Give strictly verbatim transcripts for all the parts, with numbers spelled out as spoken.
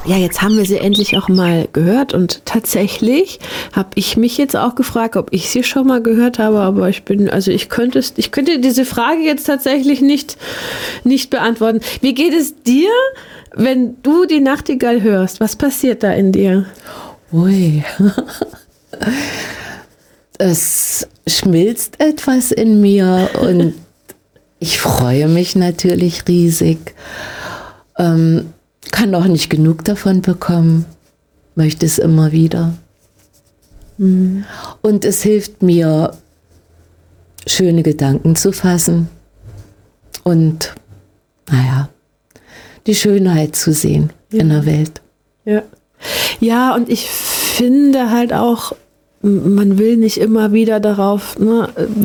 Ja, jetzt haben wir sie endlich auch mal gehört und tatsächlich habe ich mich jetzt auch gefragt, ob ich sie schon mal gehört habe, aber ich bin, also ich könnte es, ich könnte diese Frage jetzt tatsächlich nicht, nicht beantworten. Wie geht es dir, wenn du die Nachtigall hörst? Was passiert da in dir? Ui. Es schmilzt etwas in mir und ich freue mich natürlich riesig. Ähm, kann auch nicht genug davon bekommen, möchte es immer wieder. Mhm. Und es hilft mir, schöne Gedanken zu fassen und, naja, die Schönheit zu sehen ja. in der Welt. Ja. Ja, und ich finde halt auch, man will nicht immer wieder darauf, ne,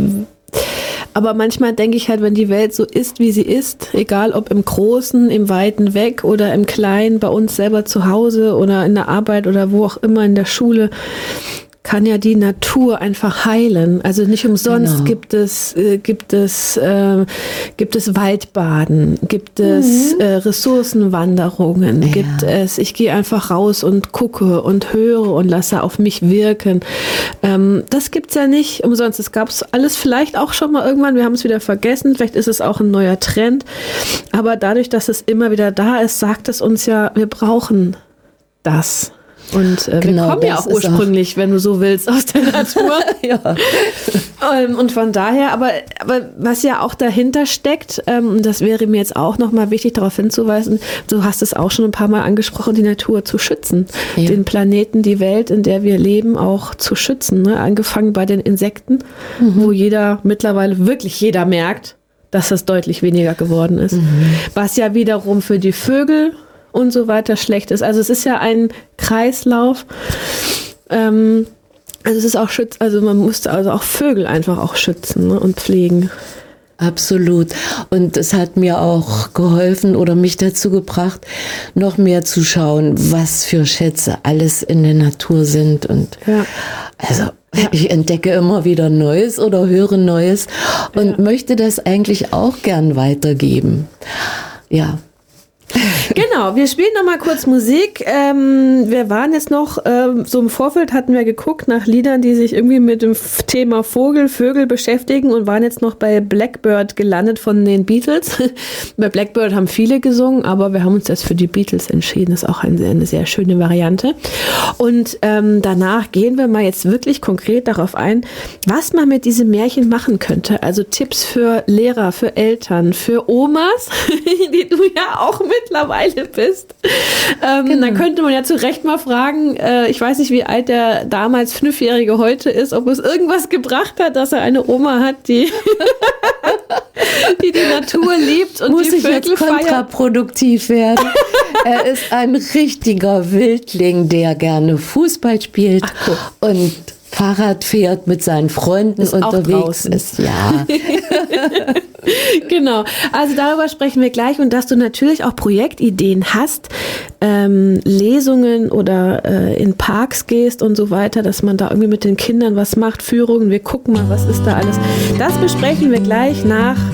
aber manchmal denke ich halt, wenn die Welt so ist, wie sie ist, egal ob im Großen, im Weiten Weg oder im Kleinen, bei uns selber zu Hause oder in der Arbeit oder wo auch immer in der Schule, kann ja die Natur einfach heilen. Also nicht umsonst genau. gibt es äh, gibt es äh, gibt es Waldbaden, gibt es mhm. äh, Ressourcenwanderungen, ja. gibt es. Ich gehe einfach raus und gucke und höre und lasse auf mich wirken. Ähm, das gibt's ja nicht umsonst. Es gab's alles vielleicht auch schon mal irgendwann. Wir haben es wieder vergessen. Vielleicht ist es auch ein neuer Trend. Aber dadurch, dass es immer wieder da ist, sagt es uns ja, wir brauchen das. Und äh, genau, wir kommen ja auch ursprünglich, auch wenn du so willst, aus der Natur. ja. Und von daher, aber, aber was ja auch dahinter steckt, ähm, das wäre mir jetzt auch nochmal wichtig, darauf hinzuweisen, du hast es auch schon ein paar Mal angesprochen, die Natur zu schützen. Ja. Den Planeten, die Welt, in der wir leben, auch zu schützen. Ne? Angefangen bei den Insekten, mhm. wo jeder, mittlerweile wirklich jeder merkt, dass das deutlich weniger geworden ist. Mhm. Was ja wiederum für die Vögel und so weiter schlecht ist. Also es ist ja ein Kreislauf. Ähm, also es ist auch schütz, also man musste also auch Vögel einfach auch schützen, ne, und pflegen. Absolut. Und es hat mir auch geholfen oder mich dazu gebracht, noch mehr zu schauen, was für Schätze alles in der Natur sind. Und ja. also ja. ich entdecke immer wieder Neues oder höre Neues und ja. möchte das eigentlich auch gern weitergeben. Ja. Genau, wir spielen noch mal kurz Musik. Ähm, wir waren jetzt noch, ähm, so im Vorfeld hatten wir geguckt nach Liedern, die sich irgendwie mit dem Thema Vogel, Vögel beschäftigen und waren jetzt noch bei Blackbird gelandet von den Beatles. Bei Blackbird haben viele gesungen, aber wir haben uns jetzt für die Beatles entschieden. Das ist auch eine sehr, eine sehr schöne Variante. Und ähm, danach gehen wir mal jetzt wirklich konkret darauf ein, was man mit diesem Märchen machen könnte. Also Tipps für Lehrer, für Eltern, für Omas, die du ja auch mittlerweile bist. Ähm, genau. Dann könnte man ja zu Recht mal fragen, äh, ich weiß nicht, wie alt der damals Fünfjährige heute ist, ob es irgendwas gebracht hat, dass er eine Oma hat, die die, die Natur liebt und Muss die ich Vögel jetzt kontraproduktiv werden? Er ist ein richtiger Wildling, der gerne Fußball spielt. Ach, cool. Und Fahrrad fährt, mit seinen Freunden ist unterwegs ist. Ja. Genau, also darüber sprechen wir gleich und dass du natürlich auch Projektideen hast, ähm, Lesungen oder äh, in Parks gehst und so weiter, dass man da irgendwie mit den Kindern was macht, Führungen, wir gucken mal, was ist da alles. Das besprechen wir gleich nach